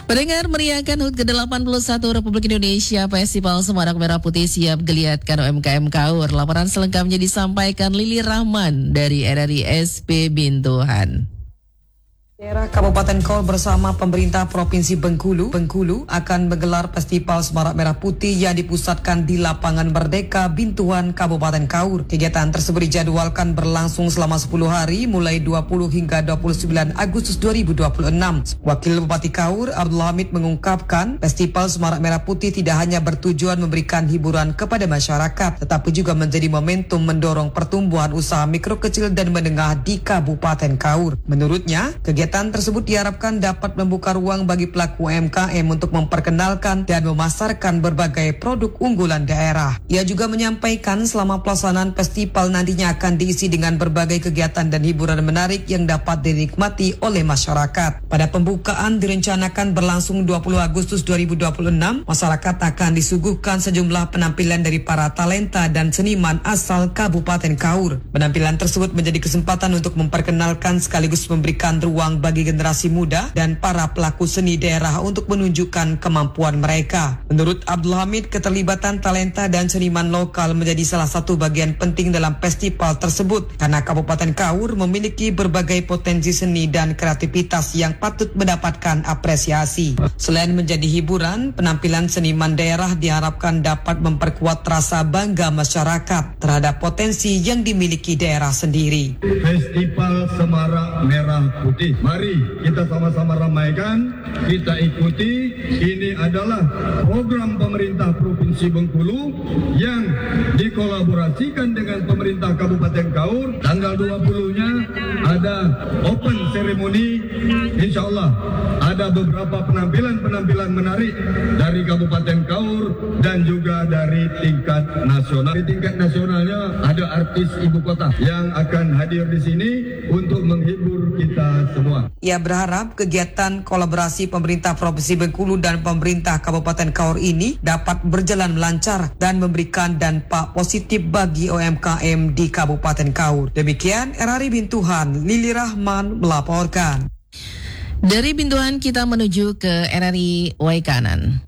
Pendengar, meriahkan HUT ke-81 Republik Indonesia, Festival Semarak Merah Putih siap geliatkan UMKM Kaur. Laporan selengkapnya disampaikan Lili Rahman dari RRI SP Bintuhan. Daerah Kabupaten Kaur bersama pemerintah Provinsi Bengkulu akan menggelar Festival Semarak Merah Putih yang dipusatkan di Lapangan Merdeka Bintuhan Kabupaten Kaur. Kegiatan tersebut dijadwalkan berlangsung selama 10 hari mulai 20 hingga 29 Agustus 2026. Wakil Bupati Kaur, Abdul Hamid, mengungkapkan Festival Semarak Merah Putih tidak hanya bertujuan memberikan hiburan kepada masyarakat, tetapi juga menjadi momentum mendorong pertumbuhan usaha mikro, kecil, dan menengah di Kabupaten Kaur. Menurutnya, kegiatan tersebut diharapkan dapat membuka ruang bagi pelaku UMKM untuk memperkenalkan dan memasarkan berbagai produk unggulan daerah. Ia juga menyampaikan selama pelaksanaan festival nantinya akan diisi dengan berbagai kegiatan dan hiburan menarik yang dapat dinikmati oleh masyarakat. Pada pembukaan direncanakan berlangsung 20 Agustus 2026, masyarakat akan disuguhkan sejumlah penampilan dari para talenta dan seniman asal Kabupaten Kaur. Penampilan tersebut menjadi kesempatan untuk memperkenalkan sekaligus memberikan ruang bagi generasi muda dan para pelaku seni daerah untuk menunjukkan kemampuan mereka. Menurut Abdul Hamid, keterlibatan talenta dan seniman lokal menjadi salah satu bagian penting dalam festival tersebut karena Kabupaten Kaur memiliki berbagai potensi seni dan kreativitas yang patut mendapatkan apresiasi. Selain menjadi hiburan, penampilan seniman daerah diharapkan dapat memperkuat rasa bangga masyarakat terhadap potensi yang dimiliki daerah sendiri. Festival Semarak Merah Putih. Mari kita sama-sama ramaikan, kita ikuti. Ini adalah program pemerintah Provinsi Bengkulu yang dikolaborasikan dengan pemerintah Kabupaten Kaur. Tanggal 20-nya ada open ceremony. Insya Allah ada beberapa penampilan menarik dari Kabupaten Kaur dan juga dari tingkat nasional. Di tingkat nasionalnya ada artis ibu kota yang akan hadir di sini untuk menghibur kita semua. Ia berharap kegiatan kolaborasi pemerintah Provinsi Bengkulu dan pemerintah Kabupaten Kaur ini dapat berjalan lancar dan memberikan dampak positif bagi UMKM di Kabupaten Kaur. Demikian RRI Bintuhan, Lili Rahman melaporkan. Dari Bintuhan kita menuju ke RRI Waikanan.